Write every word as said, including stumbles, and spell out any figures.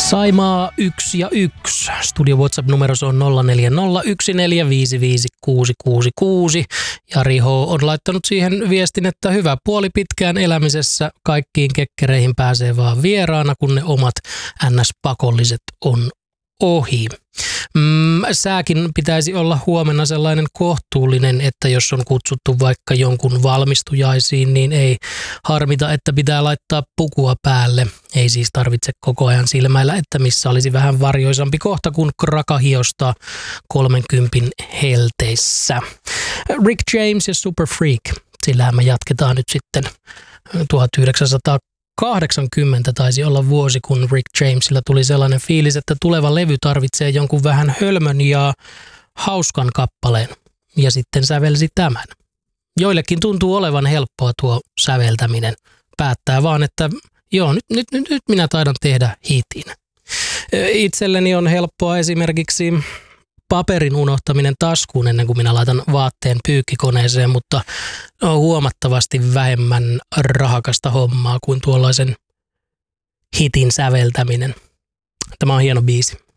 Saimaa yksi ja yksi. Studio WhatsApp-numero on nolla neljä nolla yksi neljä viisi viisi kuusi kuusi kuusi. Jari H. on laittanut siihen viestin, että hyvä puoli pitkään elämisessä. Kaikkiin kekkereihin pääsee vaan vieraana, kun ne omat N S-pakolliset on ohi. Mm, sääkin pitäisi olla huomenna sellainen kohtuullinen, että jos on kutsuttu vaikka jonkun valmistujaisiin, niin ei harmita, että pitää laittaa pukua päälle. Ei siis tarvitse koko ajan silmäillä, että missä olisi vähän varjoisampi kohta kuin krakahiosta kolmenkympin helteissä. Rick James ja Super Freak. Sillähän me jatketaan nyt sitten tuhatyhdeksänsataakahdeksankymmentä taisi olla vuosi, kun Rick Jamesilla tuli sellainen fiilis, että tuleva levy tarvitsee jonkun vähän hölmön ja hauskan kappaleen. Ja sitten sävelsi tämän. Joillekin tuntuu olevan helppoa tuo säveltäminen. Päättää vaan, että joo, nyt, nyt, nyt, nyt minä taidan tehdä hitin. Itselleni on helppoa esimerkiksi paperin unohtaminen taskuun ennen kuin minä laitan vaatteen pyykkikoneeseen, mutta on huomattavasti vähemmän rahakasta hommaa kuin tuollaisen hitin säveltäminen. Tämä on hieno biisi.